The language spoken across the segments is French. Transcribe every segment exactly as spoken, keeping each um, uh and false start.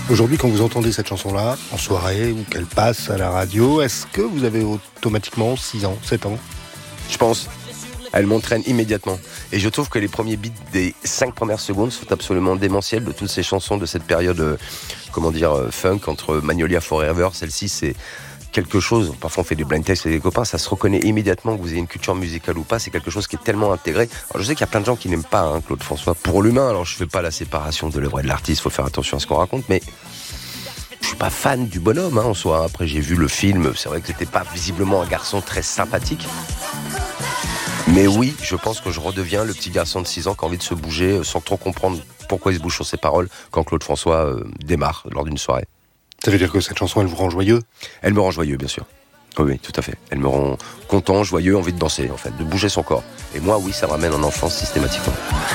Aujourd'hui, quand vous entendez cette chanson-là, en soirée ou qu'elle passe à la radio, est-ce que vous avez automatiquement six ans, sept ans ? Je pense. Elle m'entraîne immédiatement. Et je trouve que les premiers beats des cinq premières secondes sont absolument démentiels de toutes ces chansons de cette période, euh, comment dire, euh, funk, entre Magnolia Forever. Celle-ci, c'est quelque chose, parfois on fait des blind tests avec des copains, ça se reconnaît immédiatement que vous ayez une culture musicale ou pas, c'est quelque chose qui est tellement intégré. Alors je sais qu'il y a plein de gens qui n'aiment pas hein, Claude François pour l'humain, alors je fais pas la séparation de l'œuvre et de l'artiste, faut faire attention à ce qu'on raconte, mais je suis pas fan du bonhomme hein, en soi. Après j'ai vu le film, c'est vrai que c'était pas visiblement un garçon très sympathique. Mais oui, je pense que je redeviens le petit garçon de six ans qui a envie de se bouger sans trop comprendre pourquoi il se bouge sur ses paroles quand Claude François euh, démarre lors d'une soirée. Ça veut dire que cette chanson, elle vous rend joyeux ? Elle me rend joyeux, bien sûr. Oui, oui, tout à fait. Elle me rend content, joyeux, envie de danser, en fait, de bouger son corps. Et moi, oui, ça me ramène en enfance systématiquement.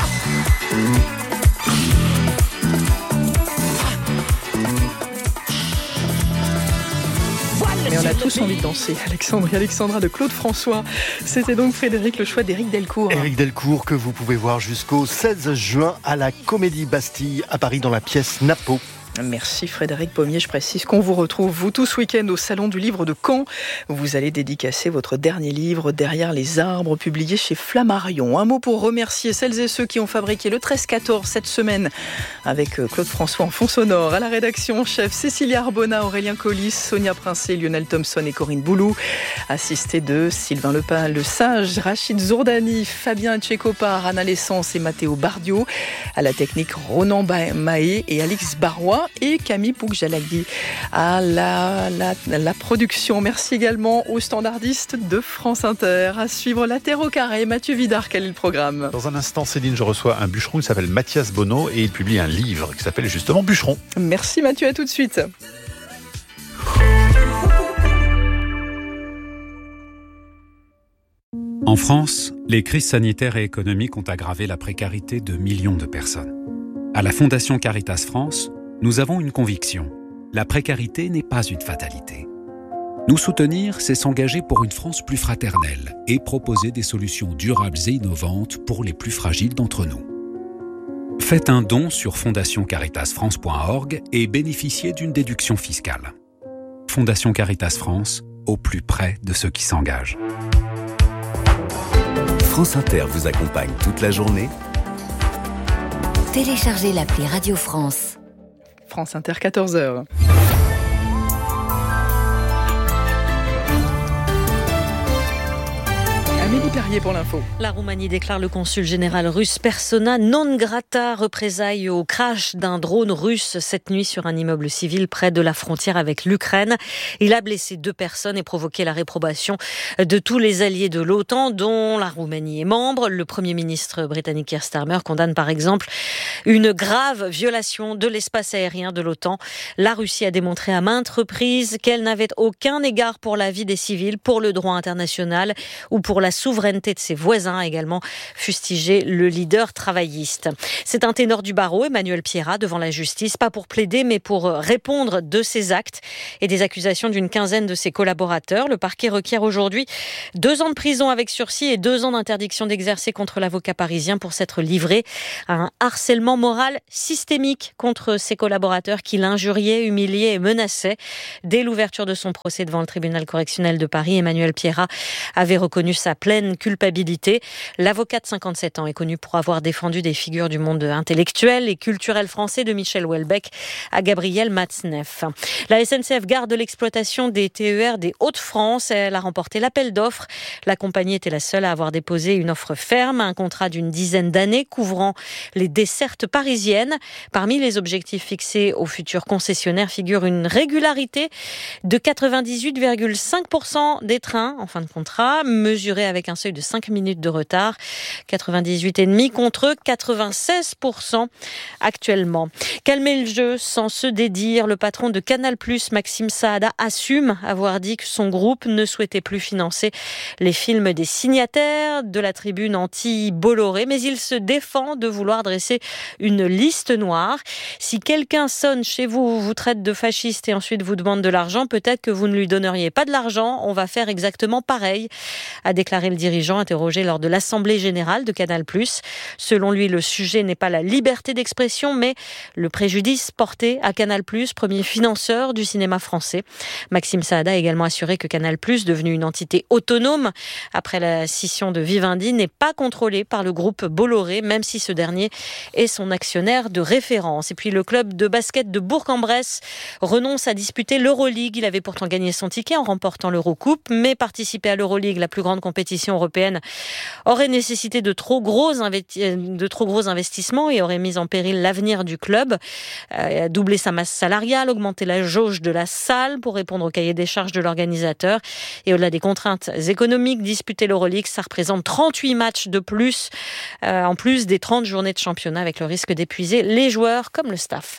Mais on a tous envie de danser. Alexandre et Alexandra de Claude François. C'était donc Frédéric, le choix d'Éric Delcourt. Éric Delcourt, que vous pouvez voir jusqu'au seize juin à la Comédie Bastille à Paris dans la pièce Napo. Merci Frédéric Pommier. Je précise qu'on vous retrouve, vous, tous ce week-end au Salon du Livre de Caen. Vous allez dédicacer votre dernier livre, Derrière les arbres, publié chez Flammarion. Un mot pour remercier celles et ceux qui ont fabriqué le treize quatorze cette semaine avec Claude François en fond sonore. À la rédaction, chef Cécilia Arbona, Aurélien Collis, Sonia Princé, Lionel Thompson et Corinne Boulou. Assisté de Sylvain Lepin, Le Sage, Rachid Zourdani, Fabien Tchécopar, Anna Lessence et Mathéo Bardio. À la technique, Ronan Mahé et Alix Barrois. Et Camille Poukjalagui à la, la, la production. Merci également aux standardistes de France Inter. À suivre La Terre au carré. Mathieu Vidard, quel est le programme ? Dans un instant, Céline, je reçois un bûcheron, il s'appelle Mathias Bonneau et il publie un livre qui s'appelle justement Bûcheron. Merci Mathieu, à tout de suite. En France, les crises sanitaires et économiques ont aggravé la précarité de millions de personnes. À la Fondation Caritas France, nous avons une conviction. La précarité n'est pas une fatalité. Nous soutenir, c'est s'engager pour une France plus fraternelle et proposer des solutions durables et innovantes pour les plus fragiles d'entre nous. Faites un don sur fondation caritas france point org et bénéficiez d'une déduction fiscale. Fondation Caritas France, au plus près de ceux qui s'engagent. France Inter vous accompagne toute la journée. Téléchargez l'appli Radio France. France Inter, quatorze heures. Amélie Perrier pour l'info. La Roumanie déclare le consul général russe persona non grata, représailles au crash d'un drone russe cette nuit sur un immeuble civil près de la frontière avec l'Ukraine. Il a blessé deux personnes et provoqué la réprobation de tous les alliés de l'OTAN, dont la Roumanie est membre. Le Premier ministre britannique Keir Starmer condamne par exemple une grave violation de l'espace aérien de l'OTAN. La Russie a démontré à maintes reprises qu'elle n'avait aucun égard pour la vie des civils, pour le droit international ou pour la souveraineté de ses voisins, a également fustigé le leader travailliste. C'est un ténor du barreau, Emmanuel Pierrat, devant la justice, pas pour plaider, mais pour répondre de ses actes et des accusations d'une quinzaine de ses collaborateurs. Le parquet requiert aujourd'hui deux ans de prison avec sursis et deux ans d'interdiction d'exercer contre l'avocat parisien pour s'être livré à un harcèlement moral systémique contre ses collaborateurs qui l'injuriaient, humiliaient et menaçaient. Dès l'ouverture de son procès devant le tribunal correctionnel de Paris, Emmanuel Pierrat avait reconnu sa pleine culpabilité. L'avocat de cinquante-sept ans est connu pour avoir défendu des figures du monde intellectuel et culturel français de Michel Houellebecq à Gabriel Matzneff. La S N C F garde l'exploitation des T E R des Hauts-de-France. Elle a remporté l'appel d'offres. La compagnie était la seule à avoir déposé une offre ferme, un contrat d'une dizaine d'années couvrant les dessertes parisiennes. Parmi les objectifs fixés aux futurs concessionnaires figure une régularité de quatre-vingt-dix-huit virgule cinq pour cent des trains en fin de contrat, mesurée avec un seuil de cinq minutes de retard, quatre-vingt-dix-huit virgule cinq contre quatre-vingt-seize pour cent actuellement. Calmer le jeu sans se dédire, le patron de Canal plus, Maxime Saada, assume avoir dit que son groupe ne souhaitait plus financer les films des signataires de la tribune anti-Bolloré, mais il se défend de vouloir dresser une liste noire. Si quelqu'un sonne chez vous, vous traite de fasciste et ensuite vous demande de l'argent, peut-être que vous ne lui donneriez pas de l'argent, on va faire exactement pareil, a déclaré le dirigeant interrogé lors de l'Assemblée générale de Canal plus. Selon lui, le sujet n'est pas la liberté d'expression, mais le préjudice porté à Canal+, premier financeur du cinéma français. Maxime Saada a également assuré que Canal+, devenu une entité autonome après la scission de Vivendi, n'est pas contrôlé par le groupe Bolloré, même si ce dernier est son actionnaire de référence. Et puis le club de basket de Bourg-en-Bresse renonce à disputer l'Euroleague. Il avait pourtant gagné son ticket en remportant l'Eurocoupe, mais participer à l'Euroleague, la plus grande compétition européenne, aurait nécessité de trop gros, investi- de trop gros investissements et aurait mis en péril l'avenir du club. Euh, doubler sa masse salariale, augmenter la jauge de la salle pour répondre au cahier des charges de l'organisateur. Et au-delà des contraintes économiques, disputer l'Euroleague, ça représente trente-huit matchs de plus, euh, en plus des trente journées de championnat, avec le risque d'épuiser les joueurs comme le staff.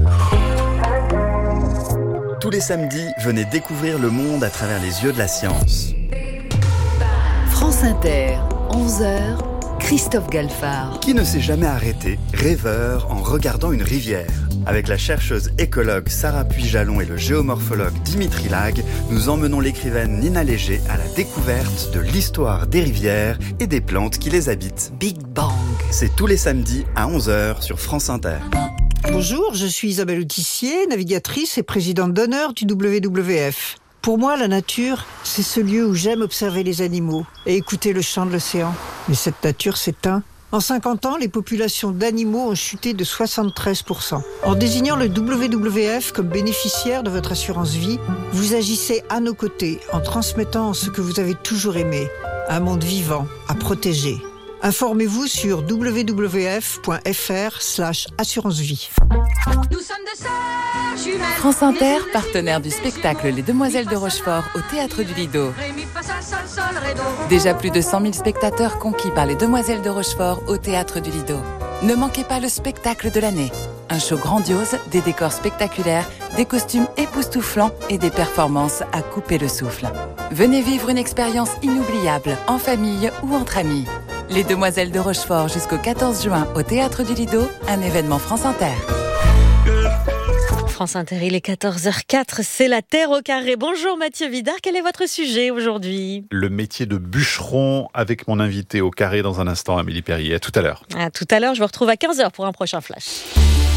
Tous les samedis, venez découvrir le monde à travers les yeux de la science. France Inter, onze heures, Christophe Galfard. Qui ne s'est jamais arrêté, rêveur, en regardant une rivière? Avec la chercheuse écologue Sarah Puy-Jalon et le géomorphologue Dimitri Lag, nous emmenons l'écrivaine Nina Léger à la découverte de l'histoire des rivières et des plantes qui les habitent. Big Bang. C'est tous les samedis à onze heures sur France Inter. Bonjour, je suis Isabelle Autissier, navigatrice et présidente d'honneur du W W F. Pour moi, la nature, c'est ce lieu où j'aime observer les animaux et écouter le chant de l'océan. Mais cette nature s'éteint. En cinquante ans, les populations d'animaux ont chuté de soixante-treize pour cent. En désignant le W W F comme bénéficiaire de votre assurance vie, vous agissez à nos côtés en transmettant ce que vous avez toujours aimé, un monde vivant à protéger. Informez-vous sur w w f point f r slash assurance vie. Nous sommes de sœurs jumelles. France Inter, partenaire du spectacle Les Demoiselles de Rochefort au Théâtre du Lido. Déjà plus de cent mille spectateurs conquis par Les Demoiselles de Rochefort au Théâtre du Lido. Ne manquez pas le spectacle de l'année. Un show grandiose, des décors spectaculaires, des costumes époustouflants et des performances à couper le souffle. Venez vivre une expérience inoubliable, en famille ou entre amis. Les Demoiselles de Rochefort jusqu'au quatorze juin au Théâtre du Lido, un événement France Inter. France Inter, il est quatorze heures quatre, c'est la Terre au carré. Bonjour Mathieu Vidard, quel est votre sujet aujourd'hui? Le métier de bûcheron avec mon invité au carré dans un instant, Amélie Perrier. À tout à l'heure. À tout à l'heure, je vous retrouve à quinze heures pour un prochain flash.